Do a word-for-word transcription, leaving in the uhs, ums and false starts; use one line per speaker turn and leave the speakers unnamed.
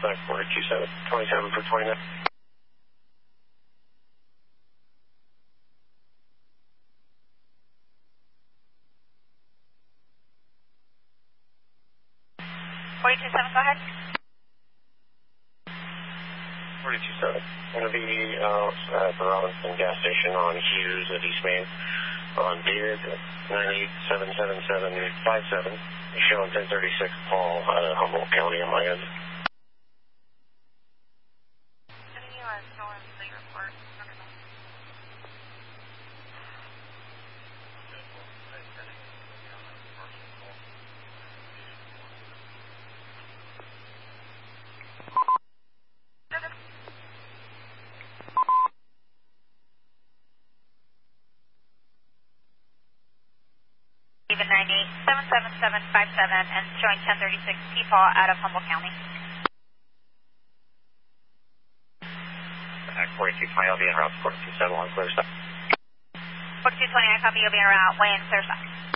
back forty-two seven, twenty-seven for twenty-nine.
forty-two seven, go ahead.
forty-two seven. Going to be out at the Robinson gas station on Hughes at East Main on David nine eight seven seven seven five seven. You're showing ten thirty-six Paul out of Humboldt County on my end.
David nine eight seven seven seven five seven and showing ten thirty-six P Paul out of Humboldt County.
forty-two twenty, I'll be en route, forty-two seven one, clear stop.
forty-two twenty, I copy, you'll be en route, way in, clear stop.